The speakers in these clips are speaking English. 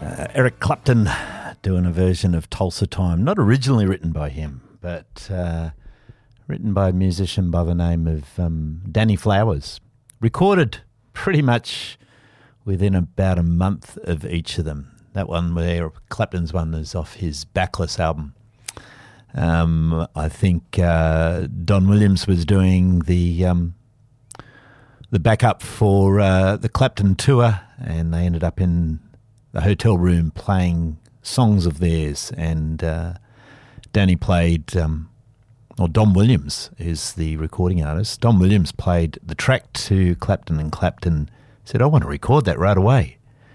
Eric Clapton doing a version of Tulsa Time, not originally written by him, but written by a musician by the name of Danny Flowers. Recorded pretty much within about a month of each of them. That one, where Clapton's one, is off his Backless album. I think Don Williams was doing the backup for the Clapton tour, and they ended up in the hotel room playing songs of theirs, and Danny played, or Don Williams is the recording artist. Don Williams played the track to Clapton, and Clapton said, "I want to record that right away."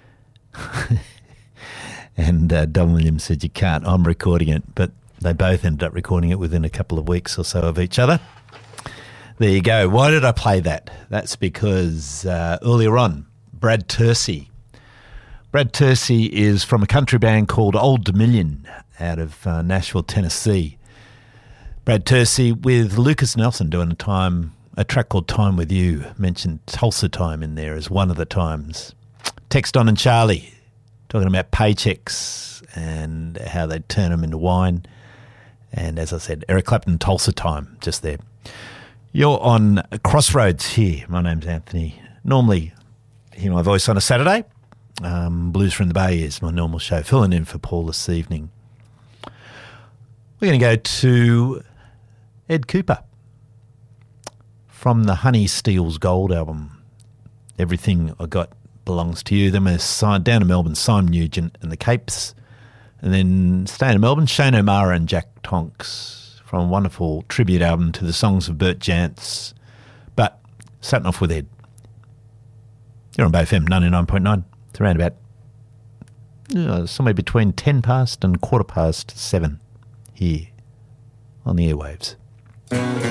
And Don Williams said, "You can't, I'm recording it." But they both ended up recording it within a couple of weeks or so of each other. There you go. Why did I play that? That's because earlier on, Brad Tersey. Brad Tersey is from a country band called Old Dominion out of Nashville, Tennessee. Brad Tersey with Lucas Nelson doing a track called Time With You. Mentioned Tulsa Time in there as one of the times. Text On and Charlie talking about paychecks and how they turn them into wine. And as I said, Eric Clapton, Tulsa Time, just there. You're on Crossroads here. My name's Anthony. Normally, hear my voice on a Saturday. Blues from the Bay is my normal show, filling in for Paul this evening. We're going to go to Ed Cooper from the Honey Steals Gold album. Everything I Got Belongs to You. Then we're signed down to Melbourne, Simon Nugent and the Capes. And then staying in Melbourne, Shane O'Mara and Jack Tonks from a wonderful tribute album to the songs of Bert Jantz. But starting off with Ed. You're on Bay FM 99.9. It's around about somewhere between 10 past and 7:15 here on the airwaves.